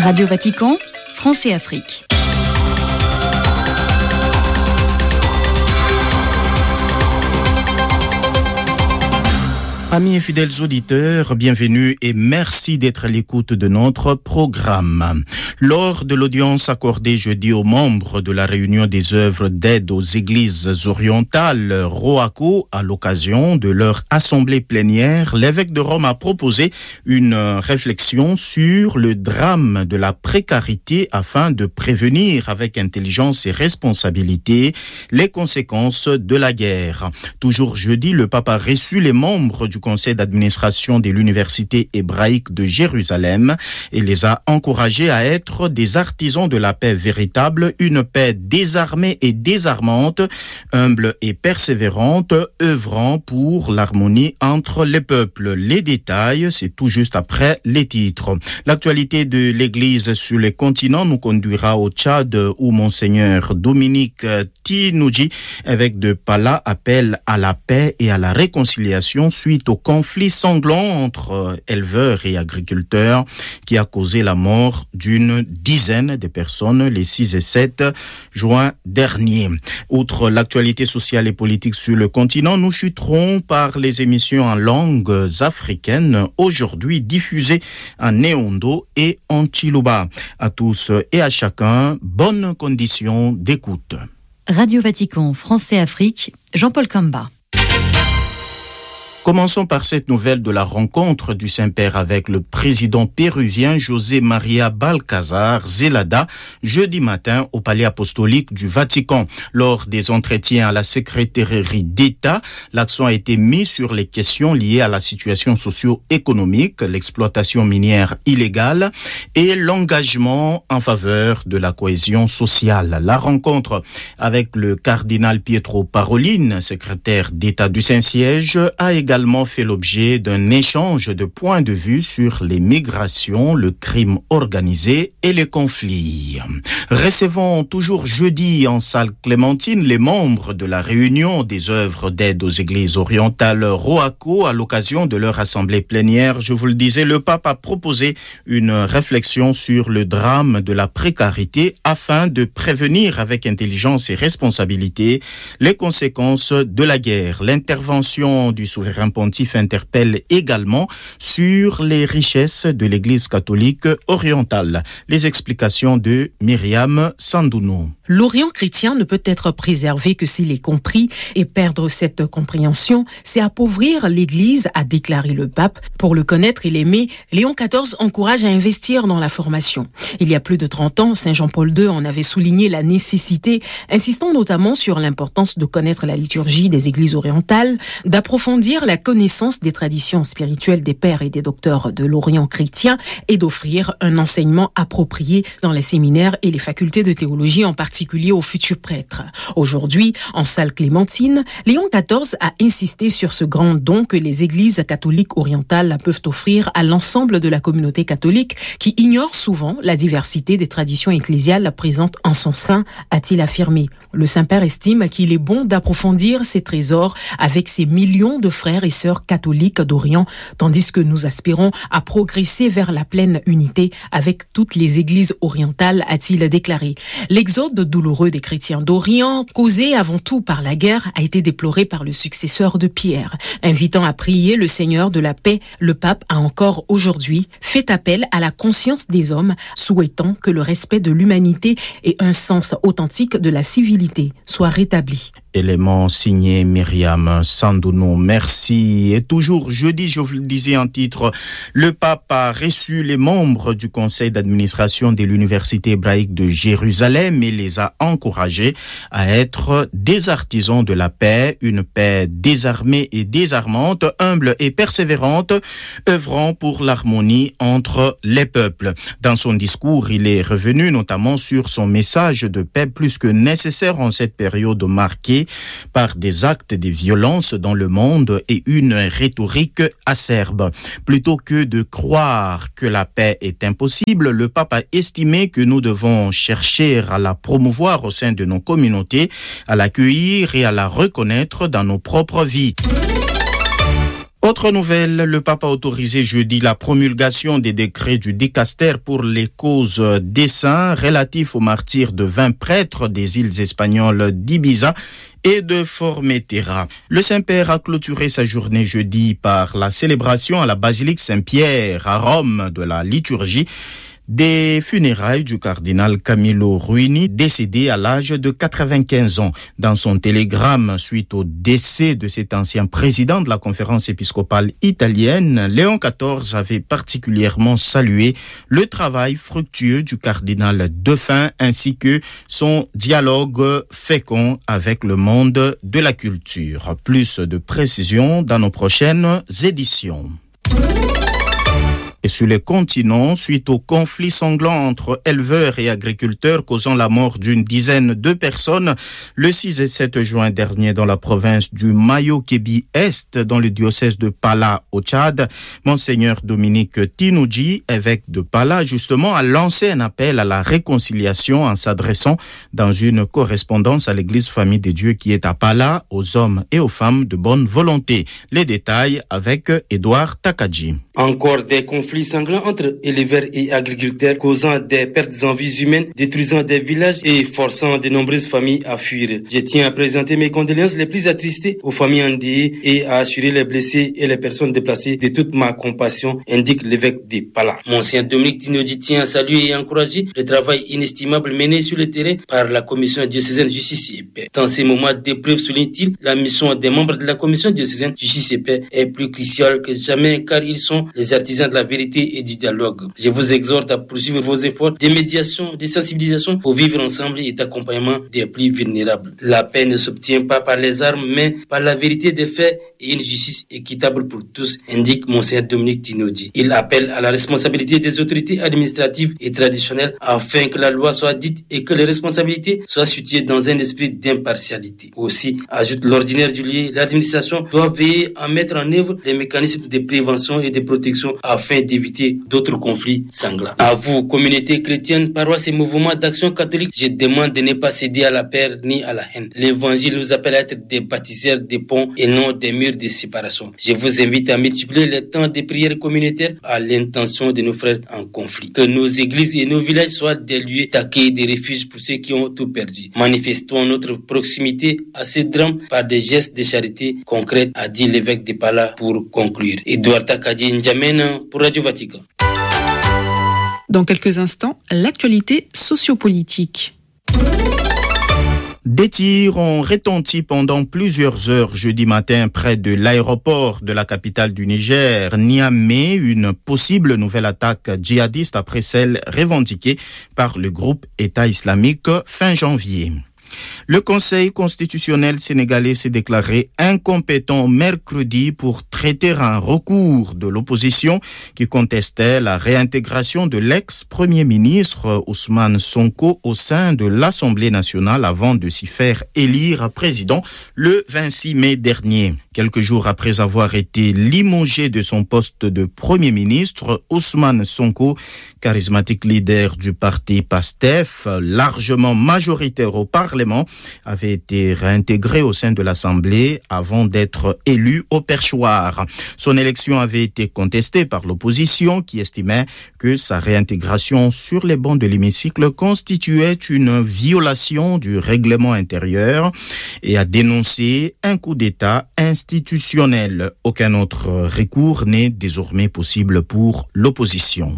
Radio Vatican, France et Afrique. Amis et fidèles auditeurs, bienvenue et merci d'être à l'écoute de notre programme. Lors de l'audience accordée jeudi aux membres de la réunion des œuvres d'aide aux églises orientales ROACO, à l'occasion de leur assemblée plénière, l'évêque de Rome a proposé une réflexion sur le drame de la précarité afin de prévenir avec intelligence et responsabilité les conséquences de la guerre. Toujours jeudi, le pape a reçu les membres du conseil d'administration de l'université hébraïque de Jérusalem et les a encouragés à être des artisans de la paix véritable, une paix désarmée et désarmante, humble et persévérante, œuvrant pour l'harmonie entre les peuples. Les détails, c'est tout juste après les titres. L'actualité de l'Église sur les continents nous conduira au Tchad où Monseigneur Dominique Tinouji, évêque de Pala, appelle à la paix et à la réconciliation suite au conflit sanglant entre éleveurs et agriculteurs qui a causé la mort d'une dizaine de personnes les 6 et 7 juin dernier. Outre l'actualité sociale et politique sur le continent, nous chuterons par les émissions en langues africaines, aujourd'hui diffusées en Néondo et en Chiluba. À tous et à chacun, bonnes conditions d'écoute. Radio Vatican, France et Afrique, Jean-Paul Kamba. Commençons par cette nouvelle de la rencontre du Saint-Père avec le président péruvien José María Balcázar Zelada jeudi matin au Palais apostolique du Vatican. Lors des entretiens à la secrétairerie d'État, l'accent a été mis sur les questions liées à la situation socio-économique, l'exploitation minière illégale et l'engagement en faveur de la cohésion sociale. La rencontre avec le cardinal Pietro Parolin, secrétaire d'État du Saint-Siège, a également fait l'objet d'un échange de points de vue sur les migrations, le crime organisé et les conflits. Recevons toujours jeudi en salle Clémentine les membres de la réunion des œuvres d'aide aux églises orientales ROACO à l'occasion de leur assemblée plénière. Je vous le disais, le pape a proposé une réflexion sur le drame de la précarité afin de prévenir avec intelligence et responsabilité les conséquences de la guerre. L'intervention du souverain pontife interpelle également sur les richesses de l'Église catholique orientale. Les explications de Myriam Sandouno. L'Orient chrétien ne peut être préservé que s'il est compris, et perdre cette compréhension, c'est appauvrir l'Église, a déclaré le pape. Pour le connaître et l'aimer, Léon XIV encourage à investir dans la formation. Il y a plus de 30 ans, Saint Jean-Paul II en avait souligné la nécessité, insistant notamment sur l'importance de connaître la liturgie des églises orientales, d'approfondir la connaissance des traditions spirituelles des pères et des docteurs de l'Orient chrétien et d'offrir un enseignement approprié dans les séminaires et les facultés de théologie, en particulier aux futurs prêtres. Aujourd'hui, en salle Clémentine, Léon XIV a insisté sur ce grand don que les églises catholiques orientales peuvent offrir à l'ensemble de la communauté catholique qui ignore souvent la diversité des traditions ecclésiales présentes en son sein, a-t-il affirmé. Le Saint-Père estime qu'il est bon d'approfondir ces trésors avec ces millions de frères et sœurs catholiques d'Orient, tandis que nous aspirons à progresser vers la pleine unité avec toutes les églises orientales, a-t-il déclaré. L'exode douloureux des chrétiens d'Orient, causé avant tout par la guerre, a été déploré par le successeur de Pierre. Invitant à prier le Seigneur de la paix, le pape a encore aujourd'hui fait appel à la conscience des hommes, souhaitant que le respect de l'humanité et un sens authentique de la civilité soient rétablis. Élément signé Myriam Sandouno, merci. Et toujours jeudi, je vous le disais en titre, le pape a reçu les membres du conseil d'administration de l'université hébraïque de Jérusalem et les a encouragés à être des artisans de la paix, une paix désarmée et désarmante, humble et persévérante, œuvrant pour l'harmonie entre les peuples. Dans son discours, il est revenu notamment sur son message de paix plus que nécessaire en cette période marquée par des actes de violence dans le monde et une rhétorique acerbe. Plutôt que de croire que la paix est impossible, le pape a estimé que nous devons chercher à la promouvoir au sein de nos communautés, à l'accueillir et à la reconnaître dans nos propres vies. Autre nouvelle, le pape a autorisé jeudi la promulgation des décrets du dicaster pour les causes des saints relatifs aux martyrs de 20 prêtres des îles espagnoles d'Ibiza et de Formentera. Le Saint-Père a clôturé sa journée jeudi par la célébration à la basilique Saint-Pierre à Rome de la liturgie des funérailles du cardinal Camillo Ruini, décédé à l'âge de 95 ans. Dans son télégramme, suite au décès de cet ancien président de la conférence épiscopale italienne, Léon XIV avait particulièrement salué le travail fructueux du cardinal défunt ainsi que son dialogue fécond avec le monde de la culture. Plus de précisions dans nos prochaines éditions. Et sur le continent, suite au conflit sanglant entre éleveurs et agriculteurs causant la mort d'une dizaine de personnes, le 6 et 7 juin dernier dans la province du Mayo-Kébi-Est, dans le diocèse de Pala au Tchad, Monseigneur Dominique Tinouji, évêque de Pala, justement, a lancé un appel à la réconciliation en s'adressant dans une correspondance à l'église Famille des Dieux qui est à Pala, aux hommes et aux femmes de bonne volonté. Les détails avec Edouard Takadji. Encore des conflits sanglants entre éleveurs et agriculteurs causant des pertes en vies humaines, détruisant des villages et forçant de nombreuses familles à fuir. Je tiens à présenter mes condoléances les plus attristées aux familles endeuillées et à assurer les blessés et les personnes déplacées de toute ma compassion, indique l'évêque de Pala. Monseigneur Dominique Tinouji tient à saluer et encourager le travail inestimable mené sur le terrain par la commission diocésaine Justice et Paix. Dans ces moments d'épreuve, souligne-t-il, la mission des membres de la commission diocésaine Justice et Paix est plus cruciale que jamais car ils sont les artisans de la vérité et du dialogue. Je vous exhorte à poursuivre vos efforts de médiation, de sensibilisation pour vivre ensemble et d'accompagnement des plus vulnérables. La paix ne s'obtient pas par les armes, mais par la vérité des faits et une justice équitable pour tous, indique Monseigneur Dominique Tinouji. Il appelle à la responsabilité des autorités administratives et traditionnelles afin que la loi soit dite et que les responsabilités soient situées dans un esprit d'impartialité. Aussi, ajoute l'ordinaire du lieu, l'administration doit veiller à mettre en œuvre les mécanismes de prévention et de protection afin d'éviter d'autres conflits sanglants. À vous, communauté chrétienne, paroisse et mouvements d'action catholique, je demande de ne pas céder à la peur ni à la haine. L'évangile nous appelle à être des bâtisseurs de ponts et non des murs de séparation. Je vous invite à multiplier les temps de prière communautaire à l'intention de nos frères en conflit. Que nos églises et nos villages soient des lieux d'accueil, des refuges pour ceux qui ont tout perdu. Manifestons notre proximité à ce drame par des gestes de charité concrets, a dit l'évêque de Pala pour conclure. Edouard Takadji N'Djamena pour Radio Vatican. Dans quelques instants, l'actualité sociopolitique. Des tirs ont retenti pendant plusieurs heures jeudi matin près de l'aéroport de la capitale du Niger, Niamey, une possible nouvelle attaque djihadiste après celle revendiquée par le groupe État islamique fin janvier. Le Conseil constitutionnel sénégalais s'est déclaré incompétent mercredi pour traiter un recours de l'opposition qui contestait la réintégration de l'ex-premier ministre Ousmane Sonko au sein de l'Assemblée nationale avant de s'y faire élire président le 26 mai dernier. Quelques jours après avoir été limogé de son poste de Premier ministre, Ousmane Sonko, charismatique leader du parti PASTEF, largement majoritaire au Parlement, avait été réintégré au sein de l'Assemblée avant d'être élu au perchoir. Son élection avait été contestée par l'opposition qui estimait que sa réintégration sur les bancs de l'hémicycle constituait une violation du règlement intérieur et a dénoncé un coup d'État institutionnel. Aucun autre recours n'est désormais possible pour l'opposition.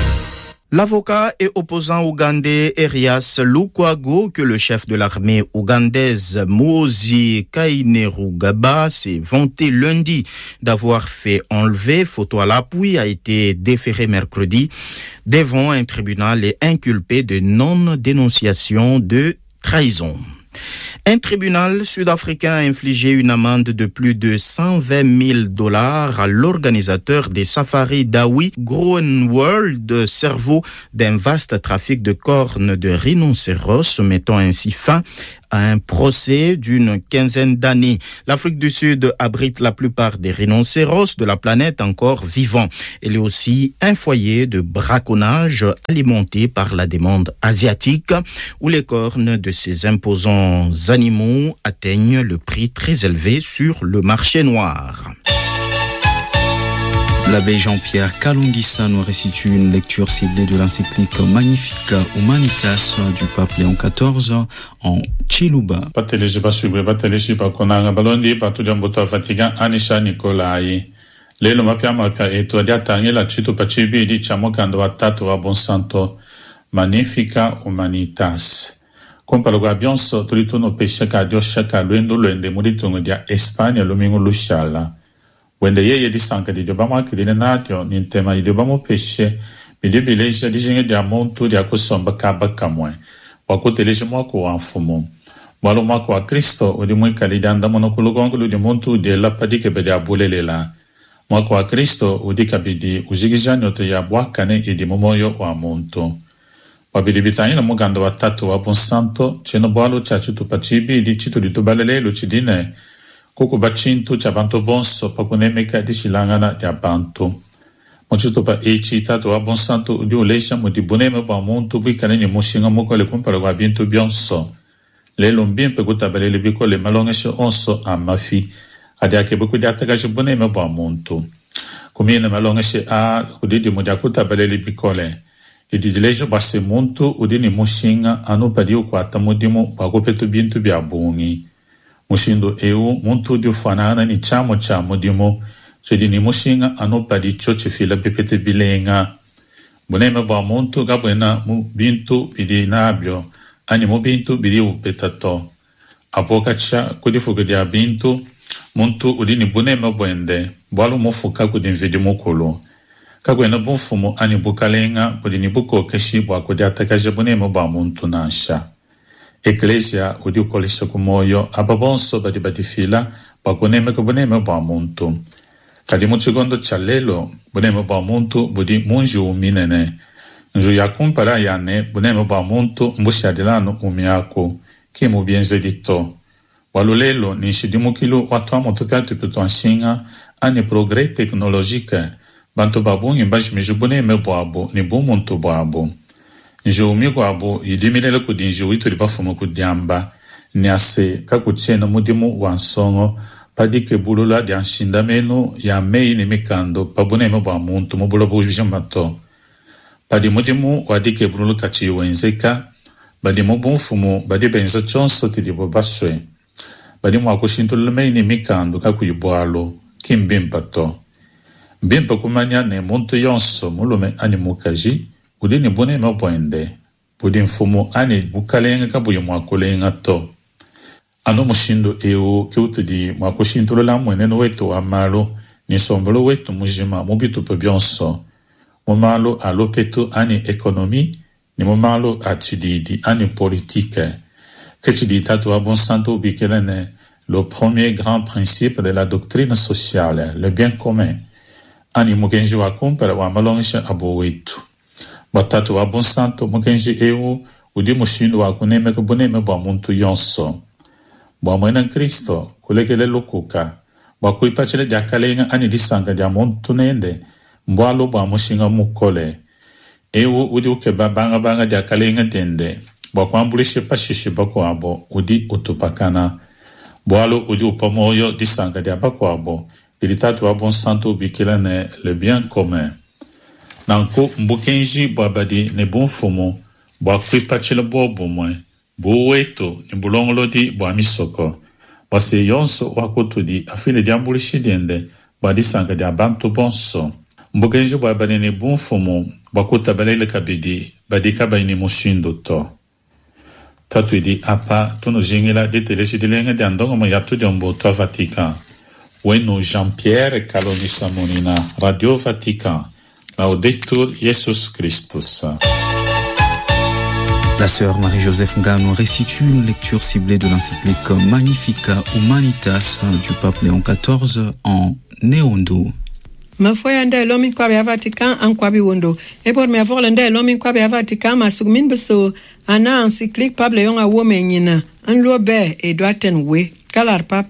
L'avocat et opposant ougandais Erias Lukwago, que le chef de l'armée ougandaise Mozi Kainerugaba s'est vanté lundi d'avoir fait enlever, photo à l'appui, a été déféré mercredi devant un tribunal et inculpé de non-dénonciation de trahison. Un tribunal sud-africain a infligé une amende de plus de $120,000 à l'organisateur des safaris d'Awi Groenworld, cerveau d'un vaste trafic de cornes de rhinocéros, mettant ainsi fin à un procès d'une quinzaine d'années. L'Afrique du Sud abrite la plupart des rhinocéros de la planète encore vivants. Elle est aussi un foyer de braconnage alimenté par la demande asiatique, où les cornes de ces imposants animaux atteignent le prix très élevé sur le marché noir. L'abbé Jean-Pierre Kalundisa nous restitue une lecture ciblée de l'encyclique Magnifica Humanitas du pape Léon XIV en Chiluba. Lelo mapia eto dia tangela chito pachibi di chamokando watato wa bon santo Magnifica Humanitas. Comparo guabionso tulitono pesca dio shaka luendo luende muritungo dia Espagna lumingo lushala. Wende ye di sanka di dobama che di natio nin tema di dobamo pesce mi di bileja di jinge dia montu dia kusomba kaba kamwe. Wakote leje mwako wa mfumo. Walo mwako wa Kristo udi mwika lidanda monokulugongo di montu di lapadike bede abulelela. Mwako wa Kristo udika bidi ujigijani oto ya bwakane idi momoyo wa muntu. Wabidi bitani na muganda wa tatu wa bon santo, cheno boalo cha chutu pachibi di chitu di tubalele lucidine, kuku bachintu cha banto bonso pakunemeka di shilangana di abantu. Mochutu pa eci tatu wa bon santo udi ulesha mudi buneme wa muntu bikane ni mushinga muko le kumpara wa bintu bionso. Le lumbin pe kutabale biko le malongeshe onso a mafi. Adi ake buku di ataka jibune me ba muntu. Kumine malonga she a udidi mujakuta baleli bikole. Idi dilejo base muntu udini mushinga anu padi ukwata mudimu bagopetu bintu biabungi. Mushindo eu muntu di ufanana ni chamo cha mudimu. Chedini mushinga anu padi choche fila pepete bilenga. Bune me ba muntu gabuena mu bintu bidi nabio. Ani mu bintu bidi upetato. Apokacha kudifuga dia bintu. Muntu udini bune mabwende, bwalu mufuka kudin vidi mukulu. Kagwena bufumu ani bukalenga, kudini buko keshibwa kudiatakaje bune maba muntu nasha. Eklesia udi ukolisha kumoyo, ababonso badi fila, bakuneme kubune maba muntu. Kadi muchigondo chalelo, bune maba muntu budi munju uminene. Nju ya kumpara yane, bune maba muntu mbushi adilano umiaku, kimu bienze dito. Walulelo ni shidimukilu watu amotopiatu putuanshinga ani progrès technologique bantu babu imbaji mijubune meboabo ni bumuntu boabo. Njumi kwabo yidimilele kudinju itu libafumu kudiamba ni ase kakuchena mudimu wansongo padike bulula di anshinda menu ya mei ni mikando pabune meboa muntu mubula bujamato. Padi mudimu wadike bulula kachi wenzeka badi mubunfumu badi benza chonso tidibo baswe. Badi mwakushintu lumei ni mikando kakuyibwalo kimbimpato. Mbimpa kumanya ne muntu yonso mulume ani mukaji udini bune mabwende. Budi mfumu ani bukalenga kabuye mwakulenga to. Ano mushindo eo kiutudi mwakushintu lula mweneno wetu wa malo ni sombolo wetu mujima mubitu pebionso. Mumalo alopetu ani ekonomi ni mumalo achididi ani politike. Kechiditatu bon santo bikelene, le premier grand principe de la doctrine sociale, le bien commun. Ani mugenji wa kumpera wa malongisha abowetu. Batatu wa bon santo mugenji eu udi mushindo wa kuneme kubuneme bwa muntu yonso. Bwa mwena Kristo kulekele lukuka. Bwa kuipachele diakalenga ani disanga dia muntu nende. Mbwalo bwa mushinga mukole. Eu udi ukeba banga diakalenga dende. Bakwambulishe pashishi bakwabo udi utupakana. Boalo udi upamoyo disanga dia bakwabo. Dilitatu wa bon santo bikilane le bien commun. Nanko mbukenji babadi ne bonfumo. Bakwi pachile bobo mwe. Buweto ni bulongolo di bwamisoko. Base yonso wakoto di afile diambulishe diende. Badisanga dia bantu bonso. Mbukenji babadi ne bonfumo. Bakota balele kabidi. Badika bayini mushindo to. Tatu idi apa tono jingila de telesidilenga de andongo mayaptu de omboto Vatican. Weno Jean-Pierre Kalundisa Monina, Radio Vatican. Laudetur Jesus Christus. La sœur Marie-Joseph Nga nous restitue une lecture ciblée de l'encyclique Magnifica Humanitas du pape Léon XIV en Néondo. Mafoya nda lomi kwa bya Vatican en kwa biwondo e por me avoir nda lomi kwa bya Vatican masugmin beso ana encyclique pape Léon a womenyina an lobe e doaten we kalar pap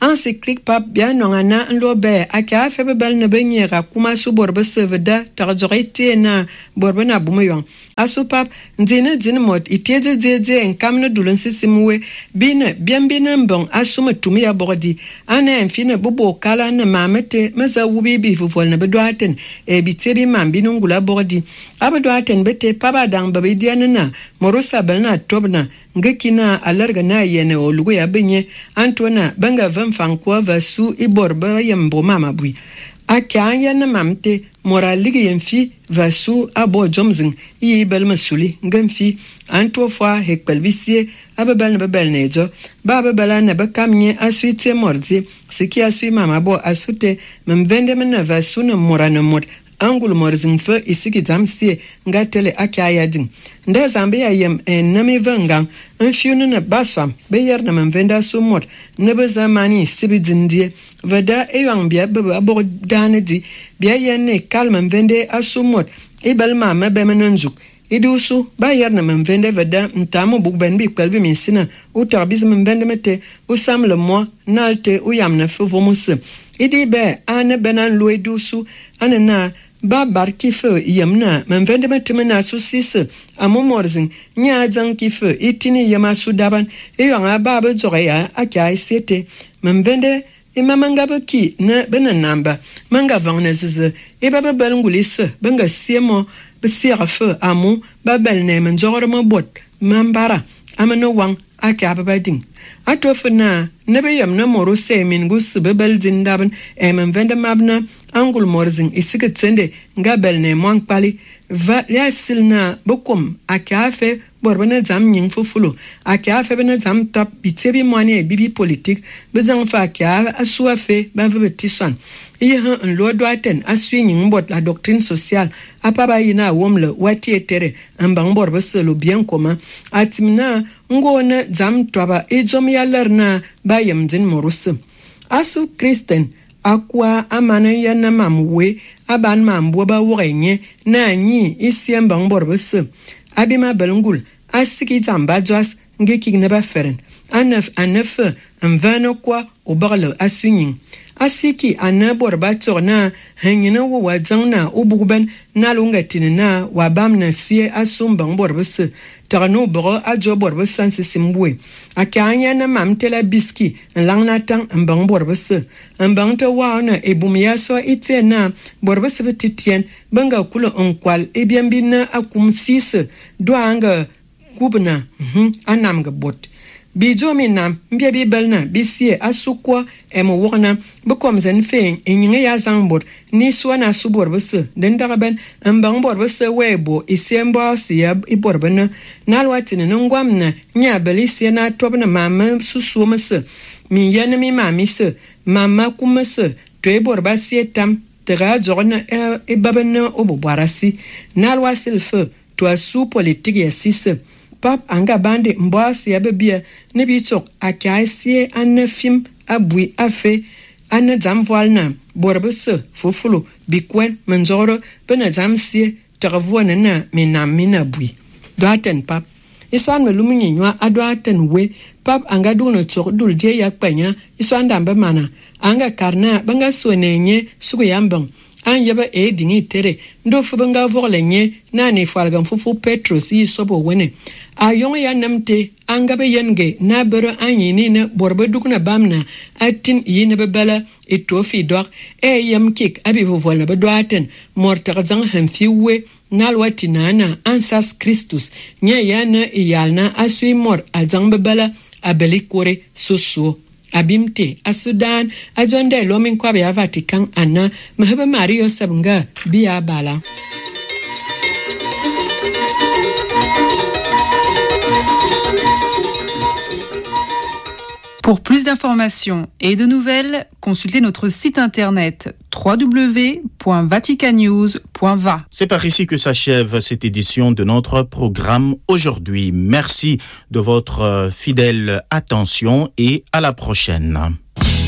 encyclique pap bien nongana lobe aka fe bebel ne benyera kuma su borbe seveda tarjorite na borbe na bumoyon asu pap ndine din mod iteje jeje enkamne dulun sisimwe bine bien mbon asu matumi ya bordi ana enfine bobo kala na mamete meza wubi bi fufol na bedwaten e bitebi mambinu ngula bordi abedwaten bete paba dang babe dianana morosa belna tobna ngekina alarga na yene olugo ya benye antona banga fankwa vasu iborba yembo mama bui akanya na mamte moraligi yemfi vasu abo jomzing yi bel masuli ngamfi anto fa hekpelbisie ababel na babel nejo bababela na bakamnye asuite mordi siki asu mama bo asute memvende mena vasu na morana mod angul morzing fe isiki zamsie ngatele akaya ding nda zambe ya yem nami vanga enfiunu na basam beyer na memvenda sumot ne bezamani sibidindie vada eyang bia baba bordanedi bia yenne kalm vende asumot ibal mama bemenonjuk idusu bayer na memvende vada ntamo bugben bi kwelbi minsina utarbiz memvende mete usam le moi nalte uyam na fuvomus idi be ane benan loidusu anena ba barki fe yamna memvende metemena susise amomorzing nya janki fe itini yama sudaban eyanga baba zoreya akai sete memvende imamanga baki na benanamba manga vangna zize e baba balungulise benga siemo besira fe amu babel ne menjorma bot mambara amano wang aka babading atofna nebeyam na moro semin gus bebel dindaben memvende mabna angul morzing isiketsende ngabel ne mwankpali va yasilna bokum akafe borbana zam nying fufulo akafe bena zam top bitebi mwane bibi politique bezang fa ka asuafe bavetisan ihe en lodwaten aswinging bot la doctrine sociale apaba yina womle watietere ambang borbe selo bien commun atimna ngona zam toba ejom yalerna bayem din morus asu kristen akwa amana yana mamwe aban mambo ba worenye na nyi isiemba ngborbese abima belungul asiki tamba jos ngeki ne ba feren anef envano kwa obarle asunyin asiki anaborba torna hanyina wo wadzangna ubugben nalungatinina wabamna sie asumba ngborbese tarno boro ajo borbese simbwe akanya na mamtela biski langna tang mbang borbese mbang to wana ebumya so itena borbese betitien banga kulo onkwal ebiambina akumsise doanga kubna anamga bot bijo minam mbia bibelna bisie asukwa emo wona bekom zen fein enyinga ya zangbot ni swana suborbese den daraben mbang borbese webo isembo sia iborbena nalwatine ngwamna nya belisia na tobna mama susumese mi yana mi mamise mama kumese to borbasie tam tera jorna e babena obobwarasi nalwasilfe to asu politique ya sise pap anga bande mbwasi ya bebia ne bitok akaisie anafim abui afe ana zamvoalna borbese fufulo bikwen menjoro bena zamsie tervuana na mina bui doaten pap iswan melumini nywa adoaten we pap anga duno tok dul je yakpanya iswan dambe mana anga karna banga sonenye sugu yambang an yaba dingi tere ndo fubanga vorlenye nani falgan fufu petros yi sobo wene ayong ya namte angabe yenge na bero anyini ne borbe dukna bamna atin yine bebala etofi dok yam kik abi vovola bedwaten mortar zang hanfiwe nalwati nana ansas Christus nya yana iyalna asui mor azang bebala abeli kore soso abimte asudan ajonde lomin kwabe ya Vatican ana mahaba Mario sabunga biya bala. Pour plus d'informations et de nouvelles, consultez notre site internet www.vaticanews.va. C'est par ici que s'achève cette édition de notre programme aujourd'hui. Merci de votre fidèle attention et à la prochaine.